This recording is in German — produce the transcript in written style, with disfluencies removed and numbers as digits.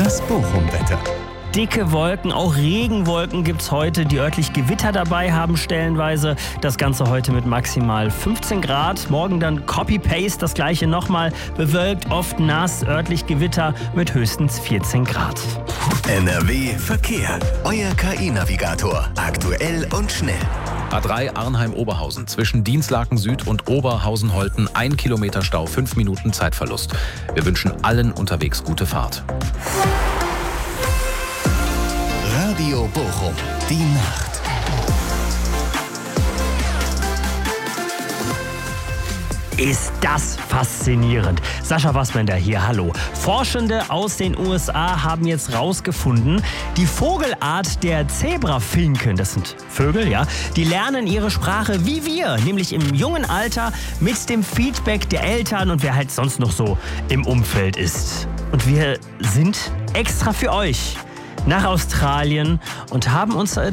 Das Bochum-Wetter. Dicke Wolken, auch Regenwolken gibt's heute, die örtlich Gewitter dabei haben stellenweise. Das Ganze heute mit maximal 15 Grad. Morgen dann Copy-Paste, das gleiche nochmal. Bewölkt, oft nass, örtlich Gewitter mit höchstens 14 Grad. NRW Verkehr. Euer KI-Navigator. Aktuell und schnell. A3 Arnheim-Oberhausen zwischen Dinslaken Süd und Oberhausen-Holten 1 Kilometer Stau, 5 Minuten Zeitverlust. Wir wünschen allen unterwegs gute Fahrt. Radio Bochum. Die Nacht. Ist das faszinierend. Sascha Wassbender hier, hallo. Forschende aus den USA haben jetzt rausgefunden, die Vogelart der Zebrafinken, das sind Vögel, ja, die lernen ihre Sprache wie wir, nämlich im jungen Alter mit dem Feedback der Eltern und wer halt sonst noch so im Umfeld ist. Und wir sind extra für euch nach Australien und haben uns